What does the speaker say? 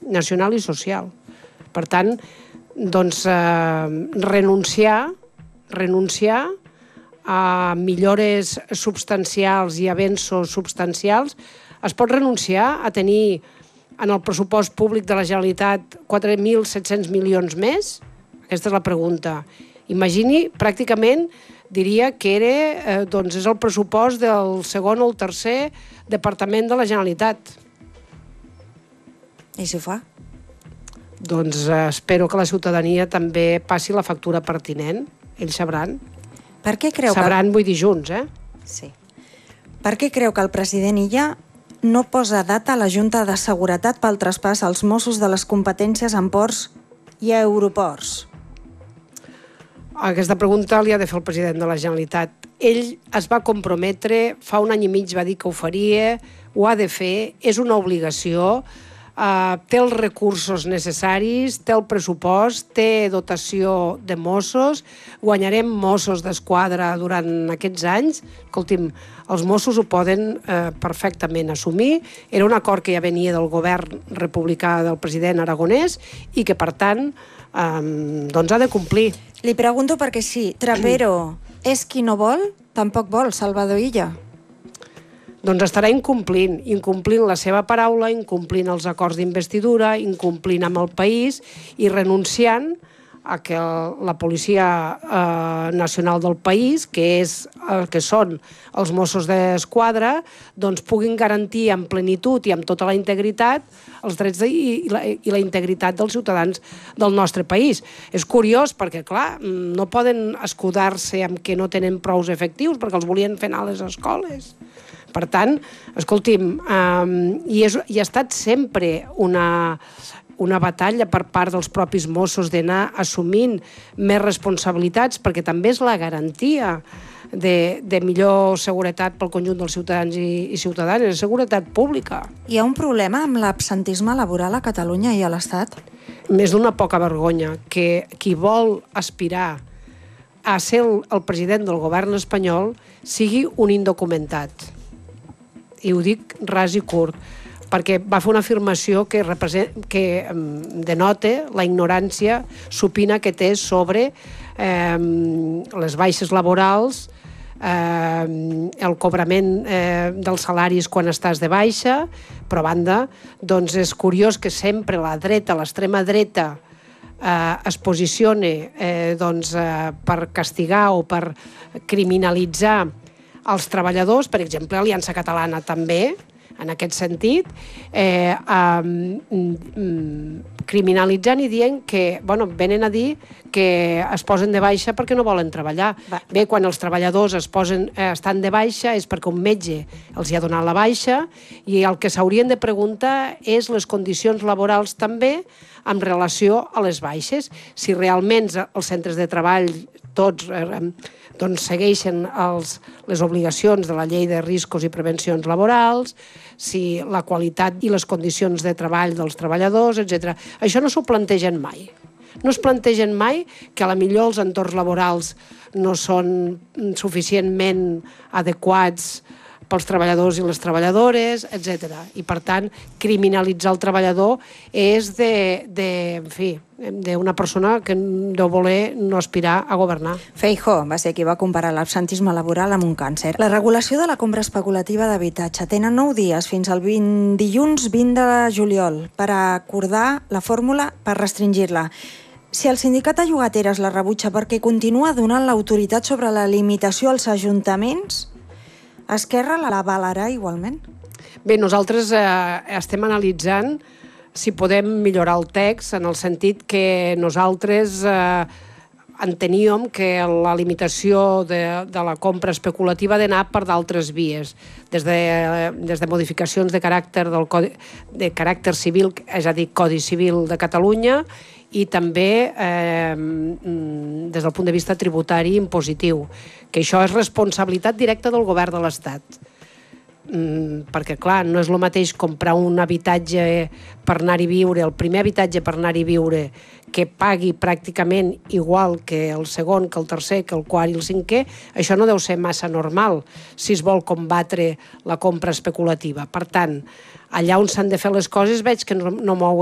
nacional i social. Per tant, doncs, renunciar a millores substancials i avenços substancials. Es pot renunciar a tenir en el pressupost públic de la Generalitat 4.700 milions més? Aquesta és la pregunta. Imagini, pràcticament, diria que és el pressupost del segon o el tercer departament de la Generalitat. I si ho fa? Doncs espero que la ciutadania també passi la factura pertinent. Ells sabran. Per què creu sabran, vull dir, junts, Sí. Per què creu que el president Illa no posa data a la Junta de Seguretat pel traspàs als Mossos de les competències en ports i aeroports? Aquesta pregunta li ha de fer el president de la Generalitat. Ell es va comprometre, fa un any i mig va dir que ho faria, ho ha de fer, és una obligació, té els recursos necessaris, té el pressupost, té dotació de Mossos, guanyarem Mossos d'Esquadra durant aquests anys. Escolti'm, els Mossos ho poden perfectament assumir. Era un acord que ja venia del govern republicà del president Aragonès i que, per tant, doncs ha de complir. Li pregunto perquè si Trapero és qui no vol, tampoc vol Salvador Illa. Doncs estarà incomplint la seva paraula, incomplint els acords d'investidura, incomplint amb el país i renunciant a que la Policia Nacional del país, que són els Mossos d'Esquadra, doncs puguin garantir en plenitud i amb tota la integritat els drets i la integritat dels ciutadans del nostre país. És curiós perquè, clar, no poden escudar-se amb que no tenen prous efectius perquè els volien fer anar a les escoles. Per tant, escolti'm, i ha estat sempre una batalla per part dels propis Mossos d'anar assumint més responsabilitats, perquè també és la garantia de millor seguretat pel conjunt dels ciutadans i ciutadanes, seguretat pública. Hi ha un problema amb l'absentisme laboral a Catalunya i a l'Estat? Més d'una poca vergonya que qui vol aspirar a ser el president del govern espanyol sigui un indocumentat. I ho dic ras i curt, perquè va fer una afirmació que denota la ignorància supina que té sobre les baixes laborals, el cobrament dels salaris quan estàs de baixa, però a banda, doncs és curiós que sempre la dreta, l'extrema dreta, es posicione per castigar o per criminalitzar els treballadors, per exemple, Aliança Catalana també, en aquest sentit, criminalitzant i dient que, venen a dir que es posen de baixa perquè no volen treballar. Bé, quan els treballadors estan de baixa és perquè un metge els hi ha donat la baixa i el que s'haurien de preguntar és les condicions laborals també en relació a les baixes. Si realment els centres de treball tots segueixen les obligacions de la llei de riscos i prevencions laborals, si la qualitat i les condicions de treball dels treballadors, etc. Això no s'ho plantegen mai. No es plantegen mai que a la millor els entorns laborals no són suficientment adequats pels treballadors i les treballadores, etc. I, per tant, criminalitzar el treballador és d'una persona que deu voler no aspirar a governar. Feijóo va ser qui va comparar l'absentisme laboral amb un càncer. La regulació de la compra especulativa d'habitatge tenen 9 dies fins al dilluns 20 de juliol per acordar la fórmula per restringir-la. Si el sindicat de llogateres la rebutja perquè continua donant l'autoritat sobre la limitació als ajuntaments, Esquerra la avalarà igualment? Bé, nosaltres estem analitzant si podem millorar el text en el sentit que nosaltres enteníem que la limitació de la compra especulativa ha d'anar per d'altres vies, des de modificacions de caràcter civil, és a dir, Codi Civil de Catalunya, i també des del punt de vista tributari i impositiu, que això és responsabilitat directa del govern de l'Estat. Perquè, clar, no és el mateix comprar un habitatge per anar-hi a viure, el primer habitatge per anar-hi a viure, que pagui pràcticament igual que el segon, que el tercer, que el quart i el cinquè, això no deu ser massa normal si es vol combatre la compra especulativa. Per tant, allà on s'han de fer les coses veig que no m'ho